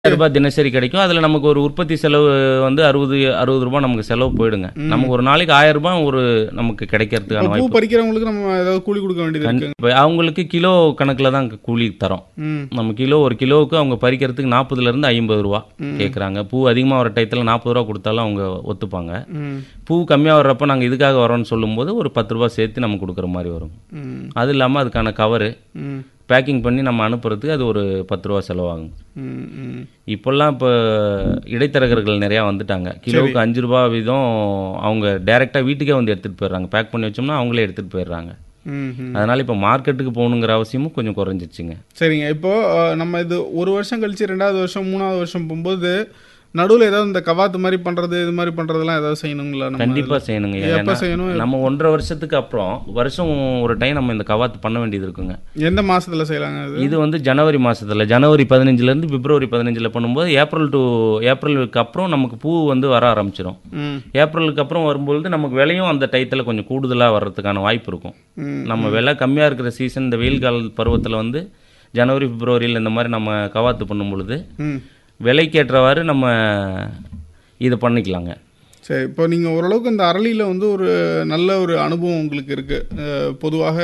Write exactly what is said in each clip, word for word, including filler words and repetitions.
ரூபாய் தினசரி கிடைக்கும். அதில் நமக்கு ஒரு உற்பத்தி செலவு வந்து அறுபது அறுபது ரூபாய் நமக்கு செலவு போயிடுங்க. நமக்கு ஒரு நாளைக்கு ஆயிரம் ரூபாய் ஒரு நமக்கு கிடைக்கிறதுக்கான பூ வாய்ப்பு. பறிக்கிறவங்களுக்கு நம்ம ஏதாவது கூலி கொடுக்க வேண்டியது இருக்கு. இப்ப அவங்களுக்கு கிலோ கணக்கில் தான் கூலி தரோம். நம்ம கிலோ ஒரு கிலோவுக்கு அவங்க பறிக்கிறதுக்கு நாற்பதுலேருந்து ஐம்பது ரூபா கேட்குறாங்க. பூ அதிகமாக வர டயத்தில் நாற்பது ரூபா கொடுத்தாலும் அவங்க ஒத்துப்பாங்க. பூ கம்மியாக வர்றப்ப நாங்கள் இதுக்காக வரோன்னு சொல்லும்போது ஒரு பத்து ரூபா சேர்த்து நம்ம கொடுக்குற மாதிரி வரும். அது இல்லாமல் அதுக்கான கவரு பேக்கிங் பண்ணி நம்ம அனுப்புறதுக்கு அது ஒரு பத்து ரூபா செலவாகும். இப்போல்லாம் இப்போ இடைத்தரகர்கள் நிறையா வந்துட்டாங்க. கிலோவுக்கு அஞ்சு ரூபா வீதம் அவங்க டைரெக்டாக வீட்டுக்கே வந்து எடுத்துகிட்டு போயிடுறாங்க. பேக் பண்ணி வச்சோம்னா அவங்களே எடுத்துகிட்டு போயிடுறாங்க. அதனால இப்போ மார்க்கெட்டுக்கு போகணுங்கிற அவசியமும் கொஞ்சம் குறைஞ்சிச்சுங்க. சரிங்க. இப்போ நம்ம இது ஒரு வருஷம் கழிச்சு ரெண்டாவது வருஷம் மூணாவது வருஷம் போகும்போது நடுவில் ஏதாவது இந்த கவாத்து மாதிரி பண்ணுறது இது மாதிரி பண்ணுறதுலாம் ஏதாவது செய்யணுங்களா? கண்டிப்பாக செய்யணுங்க. எப்போ செய்யணும்? நம்ம ஒன்றரை வருஷத்துக்கு அப்புறம் வருஷம் ஒரு டைம் நம்ம இந்த கவாத்து பண்ண வேண்டியது இருக்குங்க. எந்த மாதத்தில் செய்யலாங்க? இது வந்து ஜனவரி மாதத்தில் ஜனவரி பதினஞ்சுலேருந்து பிப்ரவரி பதினஞ்சில் பண்ணும்போது ஏப்ரல் டு ஏப்ரலுக்கு அப்புறம் நமக்கு பூ வந்து வர ஆரம்பிச்சிடும். ஏப்ரலுக்கு அப்புறம் வரும்பொழுது நமக்கு விலையும் அந்த டயத்தில் கொஞ்சம் கூடுதலாக வர்றதுக்கான வாய்ப்பு இருக்கும். நம்ம விலை கம்மியாக இருக்கிற சீசன் இந்த வெயில் கால பருவத்தில் வந்து ஜனவரி பிப்ரவரியில் இந்த மாதிரி நம்ம கவாத்து பண்ணும் பொழுது விலைக்கேற்றவாறு நம்ம இதை பண்ணிக்கலாங்க. சரி. இப்போ நீங்கள் ஓரளவுக்கு இந்த அரளியில் வந்து ஒரு நல்ல ஒரு அனுபவம் உங்களுக்கு இருக்குது. பொதுவாக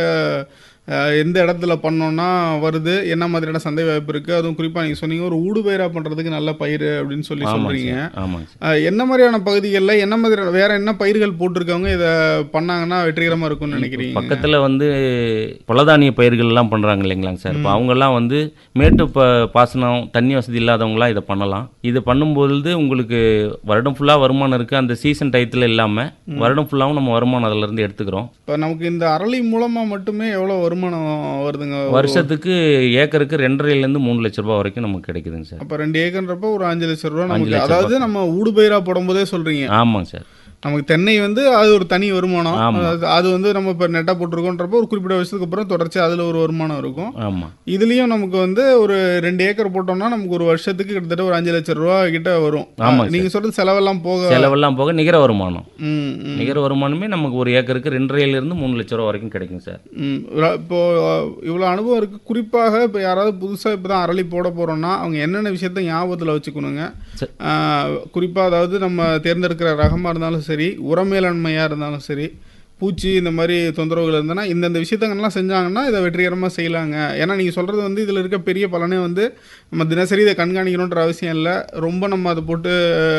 எந்த இடத்துல பண்ணோன்னா வருது, என்ன மாதிரியான சந்தை வாய்ப்பு இருக்குது, அதுவும் குறிப்பாக நீங்கள் சொன்னீங்க ஒரு ஊடுபயிராக பண்ணுறதுக்கு நல்ல பயிர் அப்படின்னு சொல்லி சொல்கிறீங்க. என்ன மாதிரியான பகுதிகளில் என்ன மாதிரியான வேறு என்ன பயிர்கள் போட்டிருக்கவங்க இதை பண்ணாங்கன்னா வெற்றிகரமாக இருக்கும்னு நினைக்கிறீங்க? பக்கத்தில் வந்து பலதானிய பயிர்கள்லாம் பண்ணுறாங்க இல்லைங்களாங்க சார். இப்போ அவங்கெல்லாம் வந்து மேட்டு ப பாசனம் தண்ணி வசதி இல்லாதவங்களாம் இதை பண்ணலாம். இது பண்ணும்பொழுது உங்களுக்கு வருடம் ஃபுல்லாக வருமானம் இருக்குது. அந்த சீசன் டயத்தில் இல்லாமல் வருடம் ஃபுல்லாகவும் நம்ம வருமானம் அதிலேருந்து எடுத்துக்கிறோம். இப்போ நமக்கு இந்த அரளி மூலமாக மட்டுமே எவ்வளோ வருமானம் வருதுங்க? வருஷத்துக்கு ஏக்கருக்கு ரெண்டரைலேருந்து மூணு லட்ச ரூபா வரைக்கும் நமக்கு கிடைக்குதுங்க சார். அப்போ ரெண்டு ஏக்கர்ன்றப்போ ஒரு அஞ்சு லட்ச ரூபா நமக்கு, அதாவது நம்ம ஊடுபயிராக போடும்போதே சொல்கிறீங்க. ஆமாங்க சார். நமக்கு தென்னை வந்து அது ஒரு தனி வருமானம். அது வந்து நம்ம இப்போ நெட்டாக போட்டிருக்கோன்றப்போ ஒரு குறிப்பிட்ட வருஷத்துக்கு அப்புறம் தொடர்ச்சி அதில் ஒரு வருமானம் இருக்கும். ஆமாம். இதுலேயும் நமக்கு வந்து ஒரு ரெண்டு ஏக்கர் போட்டோம்னா நமக்கு ஒரு வருஷத்துக்கு கிட்டத்தட்ட ஒரு அஞ்சு லட்சம் ரூபா கிட்ட வரும். ஆமாம். நீங்கள் சொல்கிறது செலவெல்லாம் போக செலவெல்லாம் போக நிகர வருமானம் நிகர வருமானமே நமக்கு ஒரு ஏக்கருக்கு ரெண்டரைலேருந்து மூணு லட்ச ரூபா வரைக்கும் கிடைக்கும் சார். இப்போ இவ்வளோ அனுபவம் இருக்குது. குறிப்பாக இப்போ யாராவது புதுசாக இப்போ தான் அரளி போட போகிறோன்னா அவங்க என்னென்ன விஷயத்த ஞாபகத்தில் வச்சுக்கணுங்க? குறிப்பாக அதாவது நம்ம தேர்ந்தெடுக்கிற ரகமாக இருந்தாலும் சரி, உர மேலாண்மையாக இருந்தாலும் சரி, பூச்சி இந்த மாதிரி தொந்தரவுகள் இருந்ததுன்னா இந்தந்த விஷயத்தங்கள்லாம் செஞ்சாங்கன்னா இதை வெற்றிகரமாக செய்யலாங்க. ஏன்னா நீங்கள் சொல்கிறது வந்து இதில் இருக்க பெரிய பலனே வந்து நம்ம தினசரி இதை கண்காணிக்கணுன்ற அவசியம் இல்லை. ரொம்ப நம்ம அதை போட்டு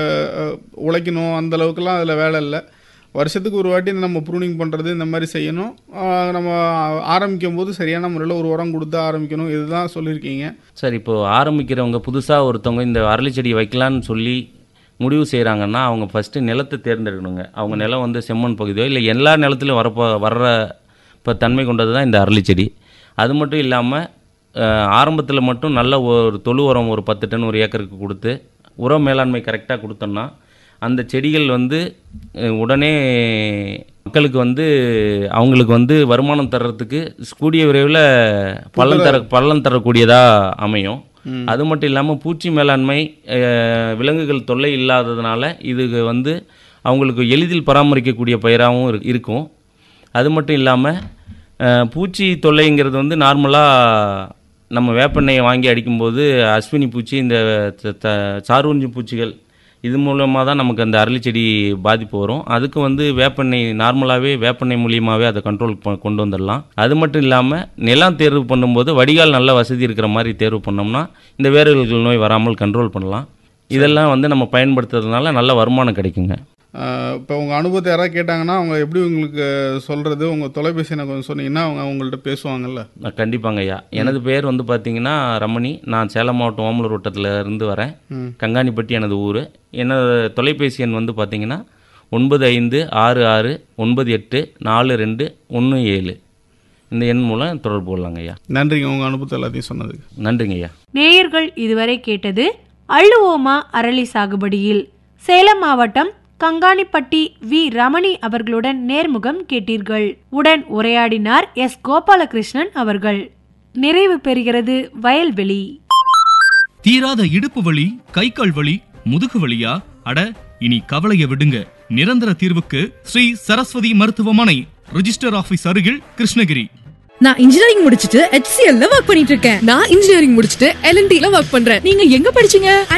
உழைக்கணும் அந்த அளவுக்குலாம் அதில் வேலை இல்லை. வருஷத்துக்கு ஒரு வாட்டி நம்ம ப்ரூனிங் பண்ணுறது இந்த மாதிரி செய்யணும். நம்ம ஆரம்பிக்கும் போது சரியான முறையில் ஒரு உரம் கொடுத்து ஆரம்பிக்கணும். இதுதான் சொல்லியிருக்கீங்க சார். இப்போது ஆரம்பிக்கிறவங்க புதுசாக ஒருத்தவங்க இந்த அரளி செடி வைக்கலான்னு சொல்லி முடிவு செய்கிறாங்கன்னா அவங்க ஃபஸ்ட்டு நிலத்தை தேர்ந்தெடுக்கணுங்க. அவங்க நிலம் வந்து செம்மண் பகுதியோ இல்லை எல்லா நிலத்துலையும் வரப்போ வர்ற இப்போ தன்மை கொண்டது தான் இந்த அரளி செடி. அது மட்டும் இல்லாமல் ஆரம்பத்தில் மட்டும் நல்ல ஒரு தொழு உரம் ஒரு பத்து டன் ஒரு ஏக்கருக்கு கொடுத்து உர மேலாண்மை கரெக்டாக கொடுத்தோம்னா அந்த செடிகள் வந்து உடனே மக்களுக்கு வந்து அவங்களுக்கு வந்து வருமானம் தர்றதுக்கு கூடிய விரைவில் பலன் தர பலன் தரக்கூடியதாக அமையும். அது மட்டும் இல்லாமல் பூச்சி மேலாண்மை விலங்குகள் தொல்லை இல்லாததுனால இது வந்து அவங்களுக்கு எளிதில் பராமரிக்கக்கூடிய பயிராகவும் இருக்கும். அது மட்டும் இல்லாமல் பூச்சி தொல்லைங்கிறது வந்து நார்மலாக நம்ம வேப்பெண்ணெயை வாங்கி அடிக்கும்போது அஸ்வினி பூச்சி இந்த சாரூஞ்சி பூச்சிகள் இது மூலமாக தான் நமக்கு அந்த அரளி செடி பாதிப்பு வரும். அதுக்கு வந்து வேப்பெண்ணெய் நார்மலாகவே வேப்பெண்ணெய் மூலியமாகவே அதை கண்ட்ரோல் கொண்டு வந்துடலாம். அது மட்டும் இல்லாமல் நிலம் தேர்வு பண்ணும்போது வடிகால் நல்ல வசதி இருக்கிற மாதிரி தேர்வு பண்ணோம்னா இந்த வேர்கள் நோய் வராமல் கண்ட்ரோல் பண்ணலாம். இதெல்லாம் வந்து நம்ம பயன்படுத்துறதுனால நல்ல வருமானம் கிடைக்குங்க. இப்போ உங்கள் அனுபவத்தை யாராவது கேட்டாங்கன்னா அவங்க எப்படி உங்களுக்கு சொல்கிறது? உங்கள் தொலைபேசி எனக்கு கொஞ்சம் சொன்னீங்கன்னா அவங்க அவங்கள்ட்ட பேசுவாங்கல்ல? கண்டிப்பாங்க ஐயா. எனது பேர் வந்து பார்த்தீங்கன்னா ரமணி. நான் சேலம் மாவட்டம் ஓமலூர் வட்டத்தில் இருந்து வரேன். கங்காணிப்பட்டி எனது ஊர். எனது தொலைபேசி எண் வந்து பார்த்தீங்கன்னா ஒன்பது ஐந்து ஆறு ஆறு ஒன்பது எட்டு நாலு ரெண்டு ஒன்று ஏழு. இந்த எண் மூலம் தொடர்பு கொள்ளலாங்க ஐயா. நன்றிங்க உங்கள் அனுபவத்தை எல்லாத்தையும் சொன்னதுக்கு. நன்றிங்க ஐயா. நேயர்கள் இதுவரை கேட்டது அள்ளுவோமா அரளி சாகுபடியில் சேலம் மாவட்டம் கங்காணிப்பட்டி வி ரமணி அவர்களுடன் நேர்முகம் கேட்டீர்கள். உடன் உரையாடினார் எஸ் கோபாலகிருஷ்ணன் அவர்கள். நிறைவு பெறுகிறது வயல்வெளி. தீராத இடுப்பு வலி, கை கால் வலி, முதுகு வலியா? அட இனி கவலைய விடுங்க. நிரந்தர தீர்வுக்கு ஸ்ரீ சரஸ்வதி மருத்துவமனை, ரிஜிஸ்டர் ஆபீஸ் அருகில், கிருஷ்ணகிரி. நான் இன்ஜினியரிங் முடிச்சிட்டு H C L ல வர்க் பண்ணிட்டு இருக்கேன். நான் இன்ஜினியரிங் முடிச்சிட்டு L and T ல வர்க் பண்றேன். நீங்க எங்க படிச்சீங்க?